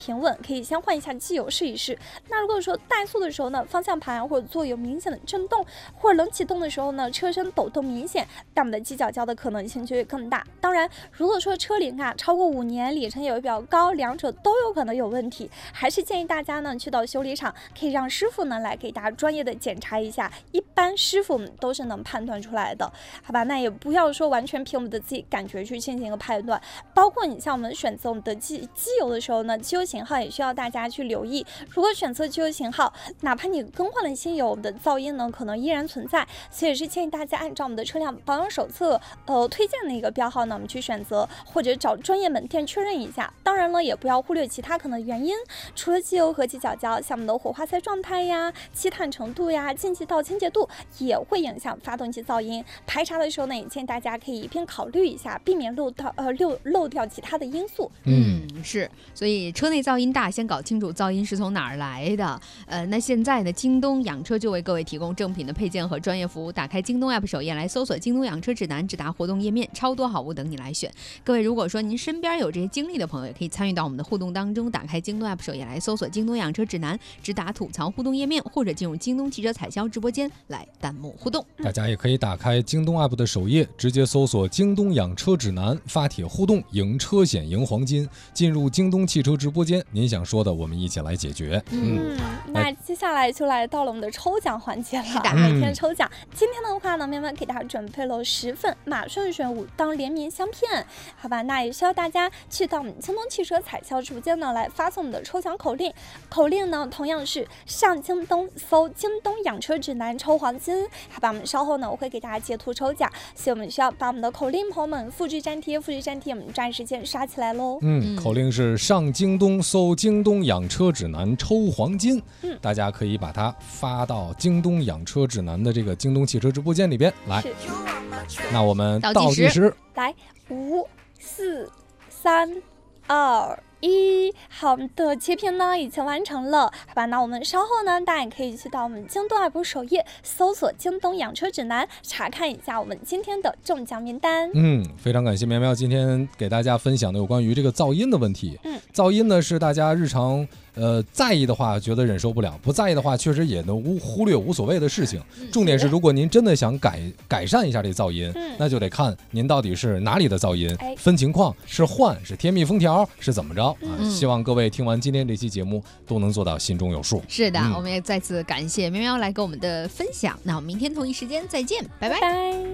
平稳，可以先换一下机油试一试。那如果说怠速的时候呢，方向盘或者座有明显的震动，或者冷启动的时候呢，车身抖动明显，那我们的机脚胶的可能性就会更大。当然，如果说车龄超过5年，里程也会比较高，两者都有可能有问题，还是建议大家呢去到修理厂，可以让师傅呢来给大家专业的检查一下，一般师傅们都是能判断出来的，好吧？那也不要说完全凭我们的自己感觉去进行一个判断，包括你像我们选择我们的机油的时候呢，机油型号也需要大家去留意。如果选择机油型号，哪怕你更换了新油，我们的噪音呢可能依然存在，所以也是建议大家按照我们的车辆保养手册推荐的一个标号呢，我们去选择，或者找专业门店确认一下。当然了，也不要忽略其他可能原因，除了机油和机脚胶，像我们的火花塞状态呀、积碳程度呀、进气道清洁度也会影响发动机噪音。排查的时候呢，也建议大家可以一并考虑一下，避免漏掉其他的因素。 是，所以车内噪音大，先搞清楚噪音是从哪儿来的。那现在呢，京东养车就为各位提供正品的配件和专业服务。打开京东 App 首页来搜索京东养车指南，直达活动页面，超多好物等你来选。各位如果说您身边有这些经历的朋友，也可以参与到我们的互动当中。打开京东 App 首页来搜索京东养车指南，直达吐槽互动页面，或者进入京东汽车采销直播间来弹幕互动。 大家也可以打开京东 App 的首页，直接搜索京东养车指南，发帖互动，赢车险赢黄金。进入京东汽车直播间，您想说的我们一起来解决。 那接下来就来到了我们的抽奖环节了。每天抽奖，今天的话呢，喵喵给大家准备了10份马顺选5档联名香片，好吧？那也需要大家去到我们京东汽车采销直播间呢，来发送我们的抽奖口令。口令呢，同样是上京东搜京东养车指南抽黄金，好吧？我们稍后呢，我会给大家截图抽奖，所以我们需要把我们的口令朋友们复制粘贴，我们抓紧时间刷起来喽。 口令是上京东搜京东养车指南抽黄金。大家可以把它发到京东养车指南的这个京东汽车直播间里边来。那我们倒计时来，5、4、3、2、1，好的，截屏呢已经完成了，好吧？那我们稍后呢，大家也可以去到我们京东 App 首页，搜索京东养车指南，查看一下我们今天的中奖名单。 非常感谢苗苗今天给大家分享的有关于这个噪音的问题。噪音呢是大家日常在意的话觉得忍受不了，不在意的话确实也能忽略无所谓的事情。重点是如果您真的想改善一下这噪音，那就得看您到底是哪里的噪音，分情况，是换，是贴密封条，是怎么着。希望各位听完今天这期节目都能做到心中有数。 是的，我们也再次感谢喵喵来给我们的分享。那我们明天同一时间再见，拜拜。